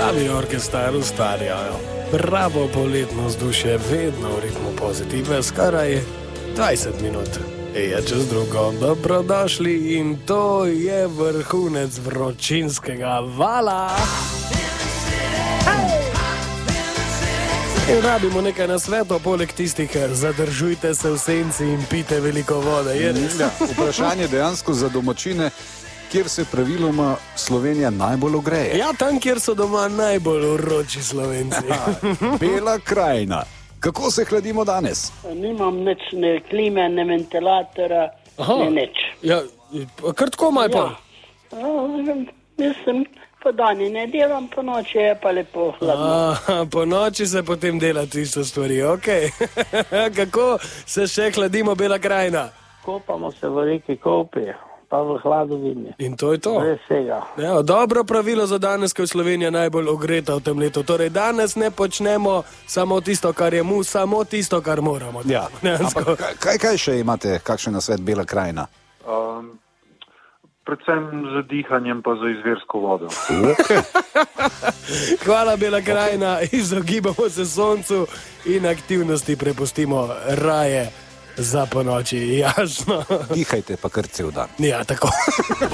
Pravi orkestar ustvarjajo. Pravo poletno vzdušje, vedno v ritmu pozitive, skoraj 20 minut. Je čez drugo, dobrodošli in to je vrhunec vročinskega vala. In rabimo nekaj nasvetov, poleg tistih, zadržujte se v senci in pite veliko vode. Ja, vprašanje dejansko za domačine, kjer se praviloma Slovenija najbolj ogreje. Ja, tam, kjer so doma najbolj vroči Slovenci. Bela krajina. Kako se hladimo danes? Nimam nič, ne klime, ne ventilatora, ne nič. Ja, kar tako maj pa? Mislim, po dani ne delam, po noči je pa lepo hladno. Po noči se potem dela tisto stvari, okej. Kako se še hladimo, Bela krajina? Kopamo se v reki Kopi, pa v hladovini. In to je to. Brez vsega. Ja, dobro pravilo za danes, ko je Slovenija najbolj ogreta v tem letu. Torej, danes ne počnemo samo tisto, kar je samo tisto, kar moramo. Ja. Ampak kaj še imate, kakšen nasvet, Bela krajina? Predvsem z dihanjem pa za izvirsko vodo. Hvala, Bela krajina, izogibamo se soncu in aktivnosti prepustimo raje za ponoči, jasno. Dihajte pa kar cel dan. Ja, tako.